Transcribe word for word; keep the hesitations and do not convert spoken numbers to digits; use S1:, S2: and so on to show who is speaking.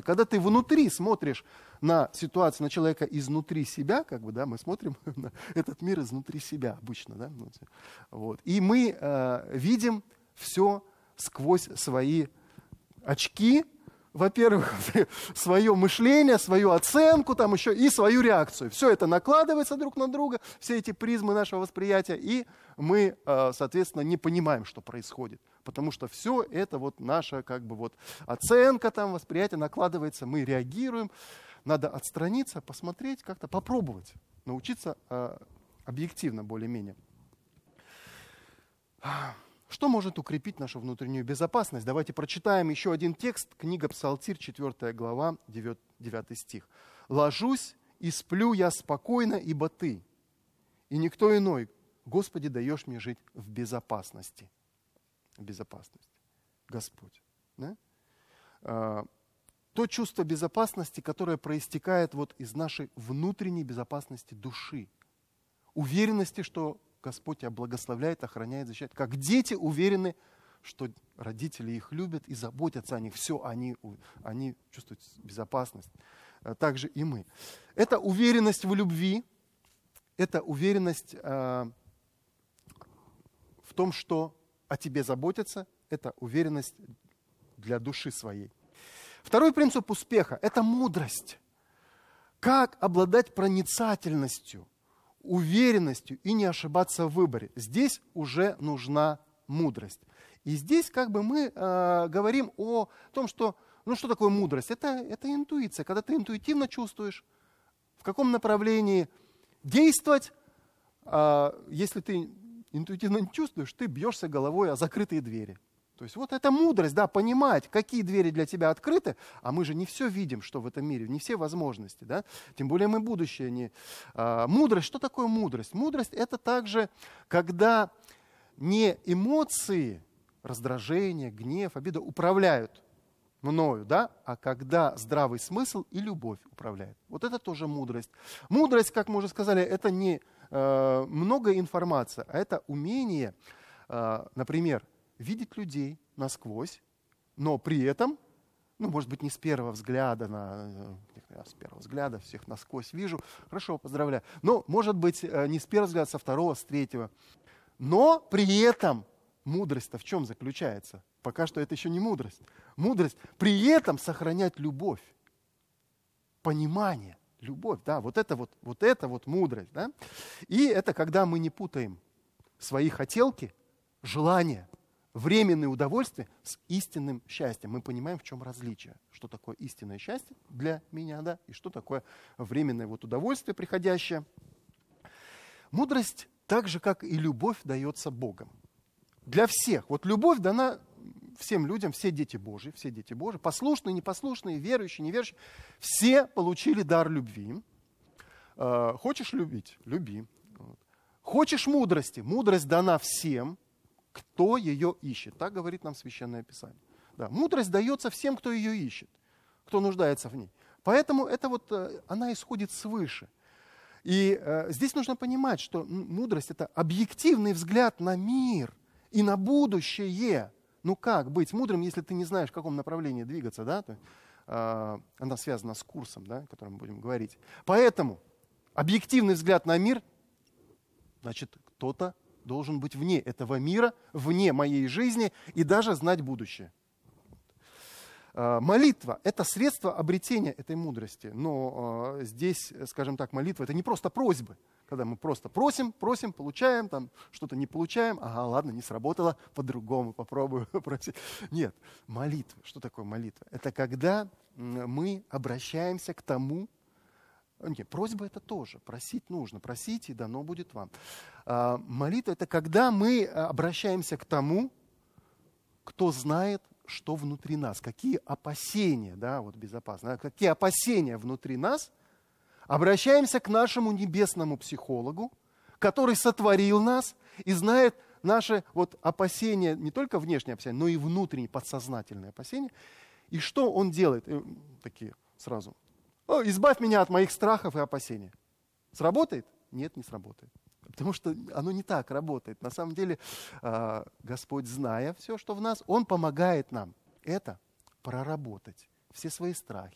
S1: Когда ты внутри смотришь на ситуацию, на человека изнутри себя, как бы, да, мы смотрим на этот мир изнутри себя обычно, да, вот. И мы э, видим все сквозь свои очки, во-первых, свое мышление, свою оценку, там еще и свою реакцию. Все это накладывается друг на друга, все эти призмы нашего восприятия, и мы, соответственно, не понимаем, что происходит. Потому что все это вот наша как бы вот оценка, там, восприятие накладывается, мы реагируем. Надо отстраниться, посмотреть, как-то попробовать, научиться объективно более-менее. Что может укрепить нашу внутреннюю безопасность? Давайте прочитаем еще один текст. Книга Псалтирь, четвёртая глава, девятый стих. «Ложусь и сплю я спокойно, ибо Ты, и никто иной. Господи, даешь мне жить в безопасности». Безопасность. Господь. Да? А, то чувство безопасности, которое проистекает вот из нашей внутренней безопасности души. Уверенности, что Господь тебя благословляет, охраняет, защищает. Как дети уверены, что родители их любят и заботятся о них. Все, они, они чувствуют безопасность. Также и мы. Это уверенность в любви, это уверенность э, в том, что о тебе заботятся, это уверенность для души своей. Второй принцип успеха – это мудрость. Как обладать проницательностью, уверенностью и не ошибаться в выборе. Здесь уже нужна мудрость. И здесь как бы мы э, говорим о том, что, ну что такое мудрость? Это, это интуиция, когда ты интуитивно чувствуешь, в каком направлении действовать. Э, если ты интуитивно не чувствуешь, ты бьешься головой о закрытые двери. То есть вот это мудрость, да, понимать, какие двери для тебя открыты, а мы же не все видим, что в этом мире, не все возможности, да, тем более мы будущее не... А, мудрость, что такое мудрость? Мудрость — это также, когда не эмоции, раздражение, гнев, обида управляют мною, да, а когда здравый смысл и любовь управляют. Вот это тоже мудрость. Мудрость, как мы уже сказали, это не э, много информации, а это умение, э, например, видеть людей насквозь, но при этом, ну, может быть, не с первого взгляда, на, я с первого взгляда всех насквозь вижу, хорошо, поздравляю, но, может быть, не с первого взгляда, со второго, с третьего. Но при этом мудрость-то в чем заключается? Пока что это еще не мудрость. Мудрость при этом сохранять любовь, понимание, любовь, да, вот это вот, вот это вот мудрость, да. И это когда мы не путаем свои хотелки, желания, временное удовольствие с истинным счастьем. Мы понимаем, в чем различие. Что такое истинное счастье для меня, да, и что такое временное вот удовольствие приходящее. Мудрость, так же, как и любовь, дается Богом. Для всех. Вот любовь дана всем людям, все дети Божьи, все дети Божьи, послушные, непослушные, верующие, неверующие, все получили дар любви. Э, хочешь любить? Люби. Вот. Хочешь мудрости? Мудрость дана всем, кто ее ищет. Так говорит нам Священное Писание. Да, мудрость дается всем, кто ее ищет, кто нуждается в ней. Поэтому это вот, она исходит свыше. И э, здесь нужно понимать, что мудрость — это объективный взгляд на мир и на будущее. Ну как быть мудрым, если ты не знаешь, в каком направлении двигаться, да? То, э, она связана с курсом, да, о котором мы будем говорить. Поэтому объективный взгляд на мир, значит, кто-то должен быть вне этого мира, вне моей жизни и даже знать будущее. Молитва – это средство обретения этой мудрости. Но э, здесь, скажем так, молитва – это не просто просьбы. Когда мы просто просим, просим, получаем, там что-то не получаем. Ага, ладно, не сработало, по-другому попробую просить. Нет, молитва. Что такое молитва? Это когда мы обращаемся к тому. Нет, просьба — это тоже. Просить нужно. Просите, и дано будет вам. А, молитва — это когда мы обращаемся к тому, кто знает, что внутри нас, какие опасения, да, вот безопасно, какие опасения внутри нас, обращаемся к нашему небесному психологу, который сотворил нас и знает наши вот опасения, не только внешние опасения, но и внутренние, подсознательные опасения. И что он делает? И, такие сразу. О, избавь меня от моих страхов и опасений. Сработает? Нет, не сработает. Потому что оно не так работает. На самом деле Господь, зная все, что в нас, Он помогает нам это проработать. Все свои страхи,